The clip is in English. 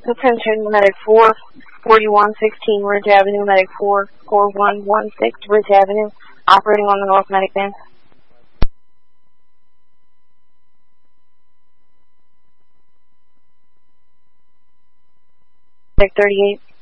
Attention, Medic 4, 4116 Ridge Avenue, Medic 4, 4116 Ridge Avenue, operating on the North Medic van. Medic 38.